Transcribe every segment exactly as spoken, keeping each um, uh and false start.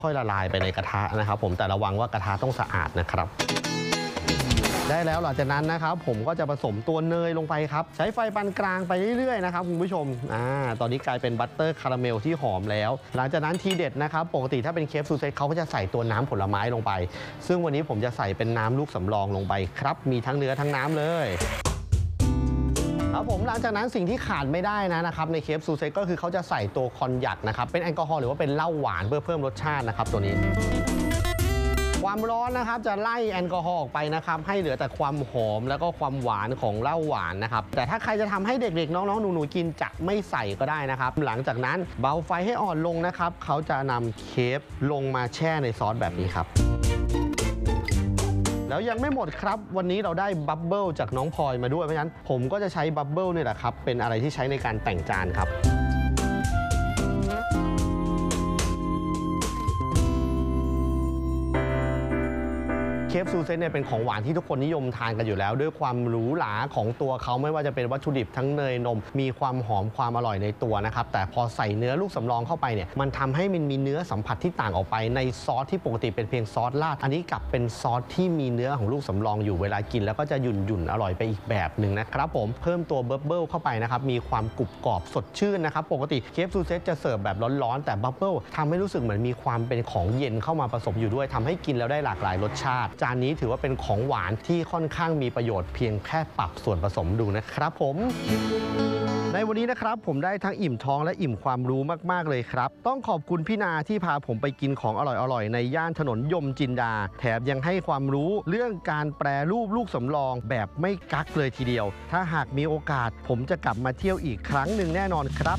ค่อยละลายไปในกระทะนะครับผมแต่ระวังว่ากระทะต้องสะอาดนะครับได้แล้วหลังจากนั้นนะครับผมก็จะผสมตัวเนยลงไปครับใช้ไฟปานกลางไปเรื่อยๆนะครับคุณผู้ชมอ่าตอนนี้กลายเป็นบัตเตอร์คาราเมลที่หอมแล้วหลังจากนั้นทีเด็ดนะครับปกติถ้าเป็นเคฟซูเซ็ตเขาก็จะใส่ตัวน้ำผลไม้ลงไปซึ่งวันนี้ผมจะใส่เป็นน้ำลูกสำรองลงไปครับมีทั้งเนื้อทั้งน้ำเลยครับผมหลังจากนั้นสิ่งที่ขาดไม่ได้นะนะครับในเคฟซูเซ็ตก็คือเขาจะใส่ตัวคอนยักนะครับเป็นแอลกอฮอล์หรือว่าเป็นเหล้าหวานเพื่อเพิ่มรสชาตินะครับตัวนี้ความร้อนนะครับจะไล่แอลกอฮอล์ออกไปนะครับให้เหลือแต่ความหอมแล้วก็ความหวานของเหล้าหวานนะครับแต่ถ้าใครจะทำให้เด็กๆน้องๆหนูๆกินจะไม่ใส่ก็ได้นะครับหลังจากนั้นเบาไฟให้อ่อนลงนะครับเขาจะนำเคฟลงมาแช่ในซอสแบบนี้ครับแล้วยังไม่หมดครับวันนี้เราได้บับเบิลจากน้องพลอยมาด้วยเพราะฉะนั้นผมก็จะใช้บับเบิลนี่แหละครับเป็นอะไรที่ใช้ในการแต่งจานครับเคฟซูเซ็ตเนี่ยเป็นของหวานที่ทุกคนนิยมทานกันอยู่แล้วด้วยความหรูหราของตัวเขาไม่ว่าจะเป็นวัตถุดิบทั้งเนยนมมีความหอมความอร่อยในตัวนะครับแต่พอใส่เนื้อลูกสำรองเข้าไปเนี่ยมันทำให้มันมีเนื้อสัมผัสที่ต่างออกไปในซอสที่ปกติเป็นเพียงซอสราดอันนี้กลับเป็นซอสที่มีเนื้อของลูกสำรองอยู่เวลากินแล้วก็จะหยุ่นหยุ่นอร่อยไปอีกแบบหนึ่งนะครับผมเพิ่มตัวเบิร์เบิลเข้าไปนะครับมีความกรุบกรอบสดชื่นนะครับปกติเคฟซูเซ็ตจะเสิร์ฟแบบร้อนๆแต่บับเบิลทำให้รู้สึกเหมือนมีความเป็นของเย็นเข้ามาผสมอยู่ด้วยทำให้กินแล้วได้หลากหลายรสชาติจานนี้ถือว่าเป็นของหวานที่ค่อนข้างมีประโยชน์เพียงแค่ปรับส่วนผสมดูนะครับผมในวันนี้นะครับผมได้ทั้งอิ่มท้องและอิ่มความรู้มากๆเลยครับต้องขอบคุณพี่นาที่พาผมไปกินของอร่อยๆในย่านถนนยมจินดาแถมยังให้ความรู้เรื่องการแปรรูปลูกสำรองแบบไม่กักเลยทีเดียวถ้าหากมีโอกาสผมจะกลับมาเที่ยวอีกครั้งหนึ่งแน่นอนครับ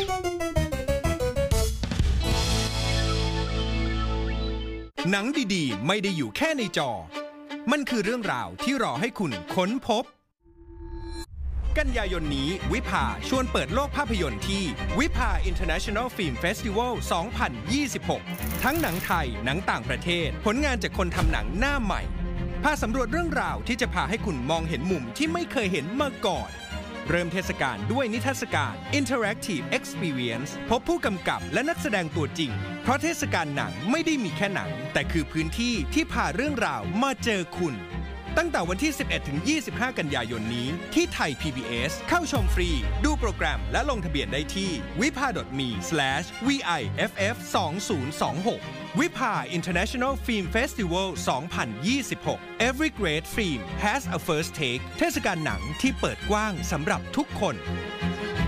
หนังดีๆไม่ได้อยู่แค่ในจอมันคือเรื่องราวที่รอให้คุณค้นพบกันยายนนี้วิภาชวนเปิดโลกภาพยนตร์ที่วิภา International Film Festival สองพันยี่สิบหก ทั้งหนังไทยหนังต่างประเทศผลงานจากคนทำหนังหน้าใหม่พาสำรวจเรื่องราวที่จะพาให้คุณมองเห็นมุมที่ไม่เคยเห็นมาก่อนเริ่มเทศกาลด้วยนิทรรศการ Interactive Experience พบผู้กำกับและนักแสดงตัวจริงเพราะเทศกาลหนังไม่ได้มีแค่หนังแต่คือพื้นที่ที่พาเรื่องราวมาเจอคุณตั้งแต่วันที่ สิบเอ็ดถึงยี่สิบห้า กันยายนนี้ที่ไทย พี บี เอส เข้าชมฟรีดูโปรแกรมและลงทะเบียนได้ที่ วิภา ดอท มี สแลช วี ไอ เอฟ เอฟ สองพันยี่สิบหก วิภา International Film Festival สองพันยี่สิบหก Every great film has a first take เทศกาลหนังที่เปิดกว้างสำหรับทุกคน